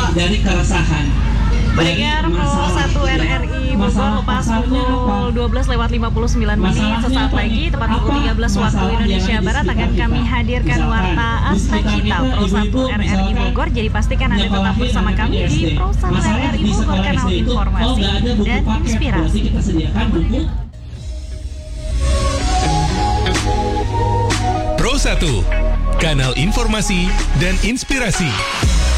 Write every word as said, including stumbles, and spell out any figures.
dari keresahan. Pendengar Pro satu R R I Bogor pas pukul dua belas lewat lima puluh sembilan menit. Sesaat lagi tepat pukul tiga belas waktu Indonesia Barat akan kami hadirkan Warta Asta Cita Pro satu R R I Bogor. Jadi pastikan Anda tetap bersama kami di Pro satu R R I Bogor, kanal informasi dan inspirasi. Kita sediakan buku Pro satu, kanal informasi dan inspirasi.